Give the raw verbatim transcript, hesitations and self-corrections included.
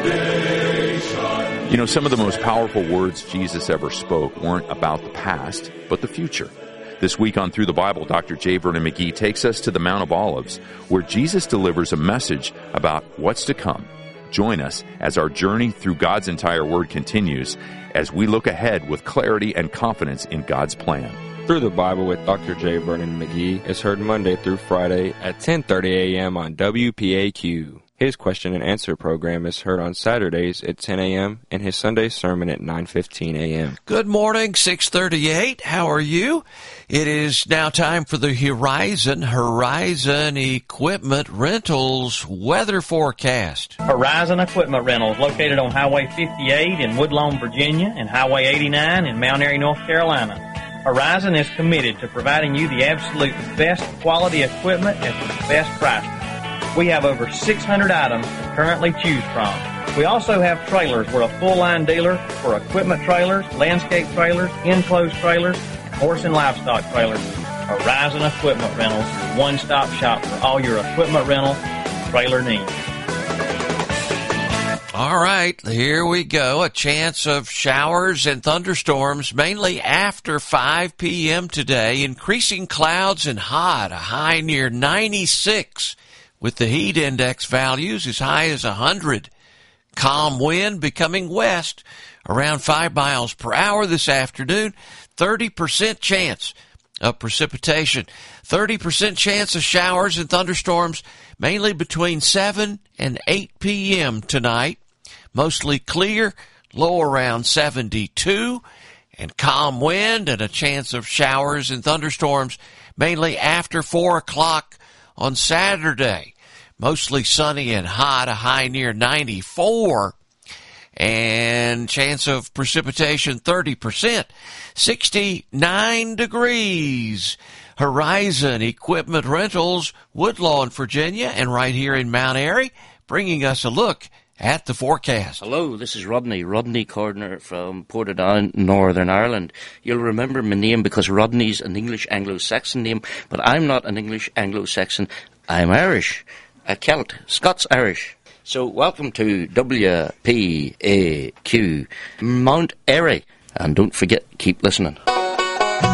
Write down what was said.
You know, some of the most powerful words Jesus ever spoke weren't about the past, but the future. This week on Through the Bible, Doctor J. Vernon McGee takes us to the Mount of Olives, where Jesus delivers a message about what's to come. Join us as our journey through God's entire Word continues, as we look ahead with clarity and confidence in God's plan. Through the Bible with Doctor J. Vernon McGee is heard Monday through Friday at ten thirty a.m. on W P A Q. His question and answer program is heard on Saturdays at ten a.m. and his Sunday sermon at nine fifteen a.m. Good morning, six thirty-eight. How are you? It is now time for the Horizon, Horizon Equipment Rentals weather forecast. Horizon Equipment Rentals, located on Highway fifty-eight in Woodlawn, Virginia, and Highway eighty-nine in Mount Airy, North Carolina. Horizon is committed to providing you the absolute best quality equipment at the best price. We have over six hundred items to currently choose from. We also have trailers. We're a full-line dealer for equipment trailers, landscape trailers, enclosed trailers, and horse and livestock trailers. Horizon Equipment Rentals, one-stop shop for all your equipment rental and trailer needs. All right, here we go. A chance of showers and thunderstorms mainly after five p.m. today. Increasing clouds and hot, a high near ninety-six. With the heat index values as high as one hundred. Calm wind becoming west around five miles per hour this afternoon. thirty percent chance of precipitation. thirty percent chance of showers and thunderstorms mainly between seven and eight p.m. tonight. Mostly clear, low around seventy-two. And calm wind and a chance of showers and thunderstorms mainly after four o'clock on Saturday. Mostly sunny and hot, a high near ninety-four, and chance of precipitation thirty percent, sixty-nine degrees. Horizon Equipment Rentals, Woodlawn, Virginia, and right here in Mount Airy, bringing us a look at the forecast. Hello, this is Rodney, Rodney Cordner from Portadown, Northern Ireland. You'll remember my name because Rodney's an English Anglo-Saxon name, but I'm not an English Anglo-Saxon. I'm Irish, a Celt, Scots-Irish. So welcome to W P A Q, Mount Airy. And don't forget, keep listening.